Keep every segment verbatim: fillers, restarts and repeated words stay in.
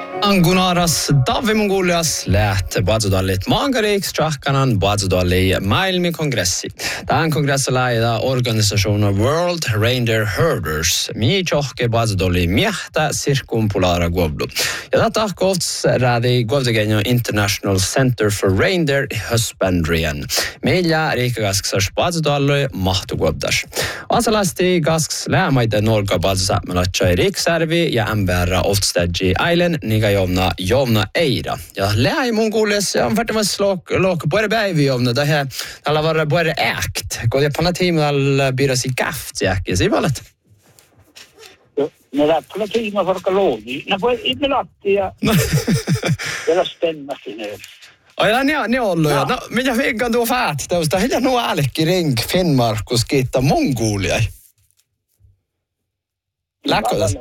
Angunaras Davvi Mongolias läht Buadzodallit maangariiks trahkanan Buadzodalli maailmakongressi. Tämän kongressilla lähdetään organisationen World Reindeer Herders, mii tjohke Buadzodalli miehtä sirkumpulaara guoblu. Ja tätä kohts räädi guobdegenio International Center for Reindeer Husbandryan. Meillä riikakaskasas Buadzodalli mahtu guobdas. Asalasti kasks läämaiden norga Buadzodsämmälatsai riiksärvi ja ämbärä Oltstadji Island niga jomna jomna eira. Ja läi Mongolias on faktiskt lok lok både päivi jomna det här alla var både äkt. Går det på något team all byras i gaft jäke så valet. Ne lähtee kiinni vaikka looni. Ne voi itse lattia. Ja stämma sinne. Ai ne ne ollut ja no mitä fiikan tuo fat tuosta heillä nuo alki ring Finnmarkus kiittää Mongolia. Läkös.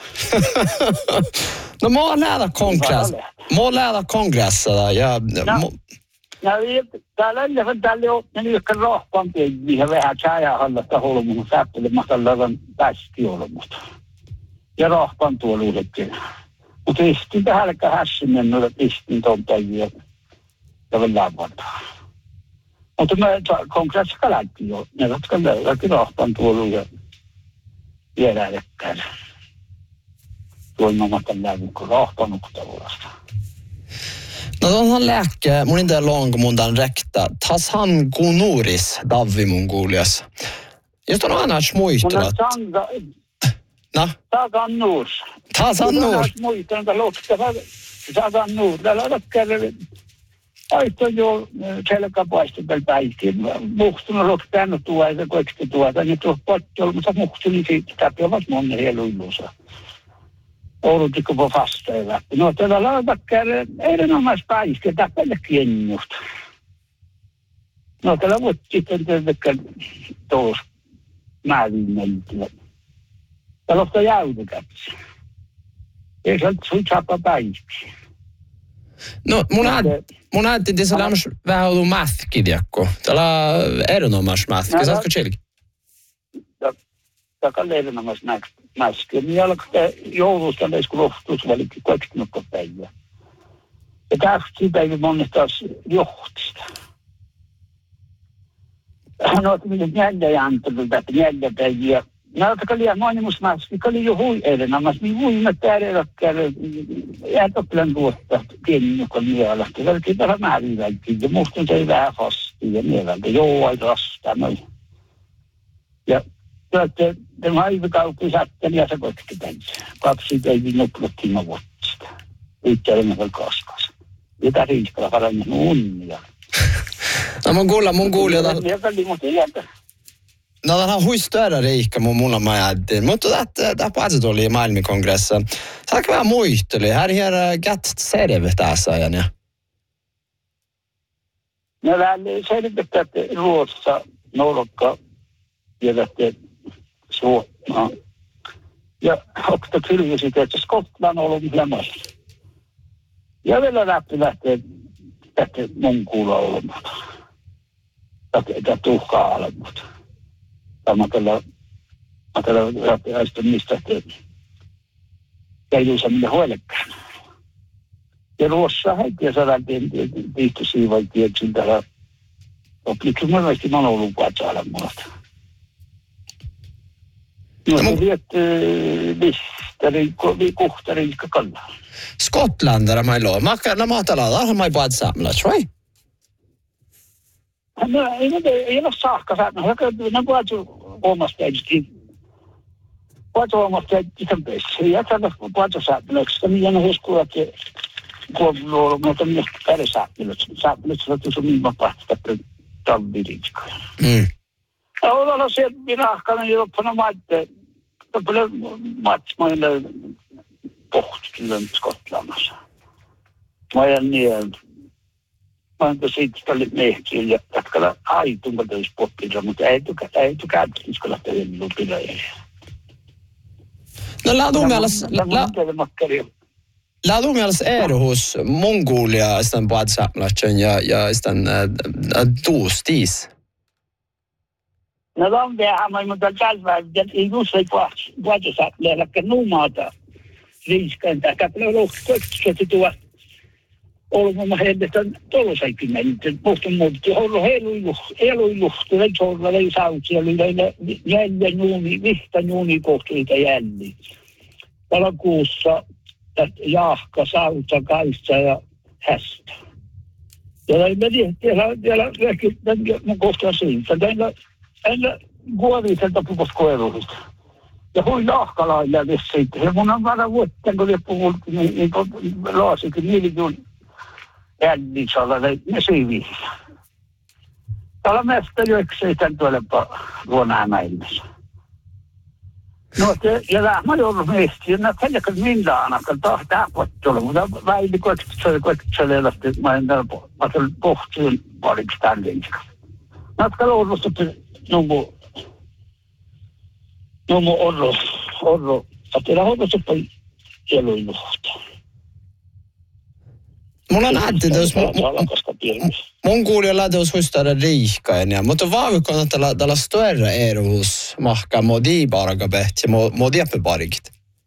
No mä oon nähdä kongress. Mä oon nähdä kongressilla ja... No, täällä on ihan täällä on niitä rahpampi, mihin vähän käjähallasta holmuun säppelemässä lävän päskiolmusta. Ja rahpan tuolla uudekin. Mutta istin tähälkä hässinen, että istin tuon päiviä ja vielä vartaa. Mutta mä kongressika lähti jo. Ne jotka löytäkin rahpan tuolla ja vielä älykkään. Tuolmamatta lävin, kun rahpanukta vuodesta. No tuonhan lääkkää, mun inte lång mundan räkta. Tas han gonoris Davvi Mongolias. Just on annars muistuvat. No? Takan nuus. Tas han nuus. Muistan, että lohtava takan nuus. Täällä on kerran. Aito jo selkäpaistelta päikin. Muhtunut lohtava tuoda ja koeksti tuoda. Ja tuossa pottiolta, mutta muhtunin siitä. Täpivät monen heluiluusa. Oudutiko på fasta no tällä lautakkär erinomaisesti päiske täppälle kiennusta. No tällä voit sitten tehdä tuos määrinneltyä. Tällä on jäytäkäksi. Ei se ole sun chapa päiski. No mun mun ajattelin, että se on vähän ollut mathkidiakko. Tällä on erinomaisesti mathki. Saatko chilki? Tämä on erinomaisesti näkö. Mäsken. Niin alkaa joulusta näissä lohtuus välikin kaksikymmentä päivää. Ja tähti päivä monesta johtista. No, että miten jäljä jääntänyt, että jäljä päivää. No, että liian moni musta mäsken, oli jo hui erinomaisesti. Niin huimat täällä jäätöppilän tuosta pieni joka mielästä. Se olikin vähän määriväikin. Ja musta se ei vähän fasti ja mielältä. Joo, ai rastaa noin. Ja Että tämä aivikauppia satteli ja se kotki tänne. Kaksi päivää nupluttiin mä vuotta. Yhteydellä vielä kaskas. Mitä riiskalla paremmin unnia. No mun kuulla, mun kuulla. No tämä on hui större riikka mun mulla mä ajattelin. Mutta tämä pääset oli maailmankongressa. Saatko vähän muisteli? Här här gatt serve tässä ajan ja. No väli selvittä, että Ruotsissa nolkka ja että suottaa. Ja okta kylvisit, että Skotland on ollut lämmössä. Ja vielä lähti lähtee, että mun kuulla olematta. Että tuhkaa olematta. Tämä tällä, tällä lähti äistä mistä, että käydyissä minne hoillekään. Ja Ruossa heti ja saadaan viihty siivoitiin, että siinä täällä oppikki monesti mä ollut kuvatsa olemasta. No, se vet vistari, kuhtari, ska kalla. Skottlandare mai lo. Makka na matalada har mai bad samlas, right? No, ei ne ei ole saakka saanut. Ne bad omasta edski. Bad omasta edski pessä. Ja tällä bad samlas, niin ne uskoo että kuuluu, mutta ne peräsäättelöt. Säättelöt on niin vapaasta talviritska. Mm. Ja ollaan se minahkana joppana maatte. Toppele matsmaille pohtilen Skotlannassa. Mä ajan niin, mä oon siitä tälle mehkiin ja jatkalla aitunpa töissä poppilla, mutta ei tukä, ei tukä, koska lähtee lupilla. No laadu mielessä, laadu mielessä ero hos Mongolia istän Buadzsämlätsen ja, ja istän äh, Duustis. No on vähän, mutta tällä ei just ei puhuta lehdäkään nuumaata. riiskan täkäpä lohkoiksi tuo olemme heidetään tolosaikin näin. Musta muutti ollut heiluiluhtu, ei olla ei sautia, oli jäljä nuuni, vihta nuuni kohtuita jälli. Täällä kuussa Jaahka, Sauta, Kaissa ja Hästä. Ja näin meni, vielä väki, mun kohtaan siitä. Näin kuoriselta puhus koeruista. Ja hui Jaahkalailla vissiin. Ja mun on vara vuotta, kun ne puhut, niin laasikin miljoon jällisalla, ne siivissä. Täällä mestä jöksei tämän tuolepa luonäämäillessä. No, ja lähmä joudun meistä, ja näitä heljakot minä ainakaan tahtaa pottolla, mutta väili koektselle, koektselle, että mä en täällä pohtiin pariksi tämän liikaa. Näitä joudustot numu, numu orro, orro, että joudustot eluiluhta. Mulla nähtiin, että jos mun kuulijalla teos huistada riikkain, mutta vaaviko on tällä, tällä större eruus mahka modi baragabet ja modi appebarigit?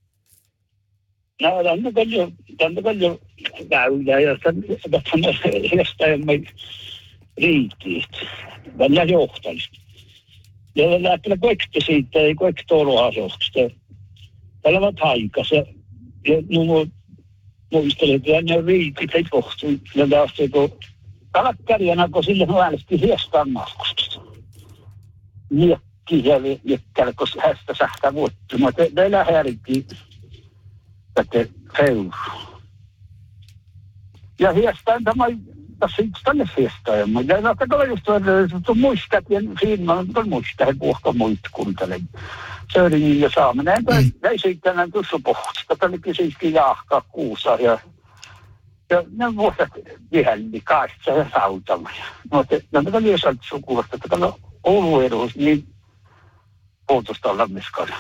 No, tänne paljon, tänne paljon väylää ja tänne hestäjämme riikkiit. Tänne johtajista. Ja lähtee koekti siitä, ei koekti toroasoksista. Täällä on taikas ja numu muistelen, että ennen riikit ei pohtu. Ja taas se, kun kalakkarjana, kun sille äänesti hiestaan mahkusta. Miekki ja miekkällä, kun hästä sähtää vuotta. Mutta teillä häirikin tätä seurua. Ja hiestaan tämä, tässä yksi tänne hiestaan. Ja vaikka tuolla just on muistat, ja siinä on muistaa, että puhka muista kuuntelen. Söörin ja saaminen. Ei siitä enää tuossa pohtusta. Tämä olikin siiski Jaahka, Kuusa ja ja ne vuosat vihelli, Kaissa ja Sautama. No, tämä oli jossain sukuvasta, että tämä Oulu edus, niin puhutusta olla miskana.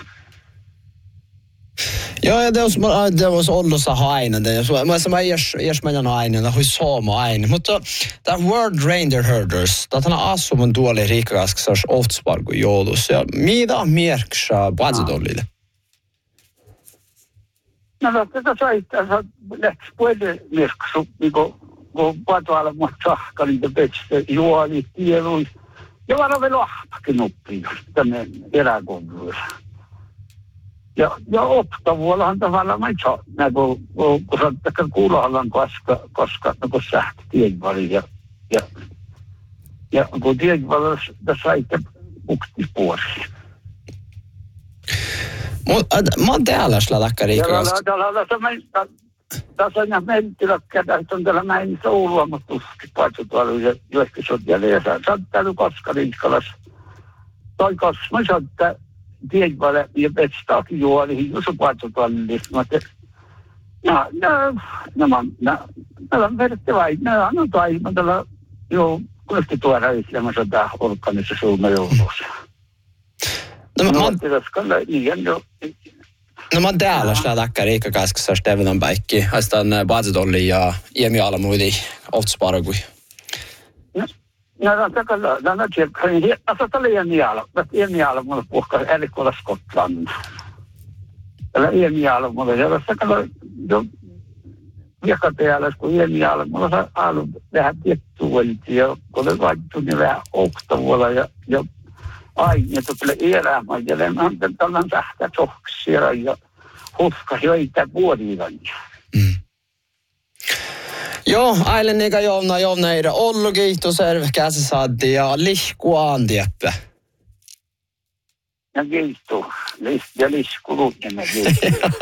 Joo, ja teos, teos Ollossa aina. Mä edes, edes meidän aina, tämä hui sooma aina. Mutta tämä World Reindeer Herders, tämä on asumun tuoli riikakaskasas Ohtsparku joulussa. Ja mitä mierksä patsadollille? No, tätä sai, tässä lähti puolelle mierksu, niin kun patoalla mua sahka, niitä petsä, juoli, tielui. Ja varo vielä ahtakin oppii tänne eräkonvuudessa. Ja, ja optavuollahan tavallaan mä itse kun, kun, kun sä kuulohallan koska, koska kun sähti tiedvali ja, ja, ja kun tiedvali tässä saitte ukti puosia. Mä oon täällä sladakka riikkaasti. Tässä on menttilökkä, tässä on täällä näin Oulua, mutta tuskin paitsi tuolla joskus on jäljellä. Ja sä oot täällä koska riikkalas. Toi koska mä sä oot tiedvali ja petstaakin juoli, jos on paitsi tuolla lismata. Ja nämä on verratti vai, nämä on taima täällä, joo, kuitenkin tuoda islämässä tää organissa suunna joulussa. No, mä oon... No mä oon täällä sladakka riikkakaskasas Develan päikki. Haistaan Baatsidolli ja Iemi Alamuidi Ohtsparkui. No, no takalla, no no tjekkain. Asa tällä Iemi Alamuidi. Iemi Alamuidi puhkaa erikolla Skotlannin. Tällä Iemi Alamuidi. Ja tässä takalla jo viekatealas, kun Iemi Alamuidi on ollut vähän tiettuolti. Ja kun on vaihtu, niin vähän oktavuolla ja... ja aineet tulee elämään ja lemään tällainen sähkä sohksia ja hufka joita vuodivan. Mm. Joo, ailen eikä jouna jouna eidä ollut kiitos ervekässä saatti ja lihkuaan tieppä. Ja kiitos, ja lihkulut ja kiitos.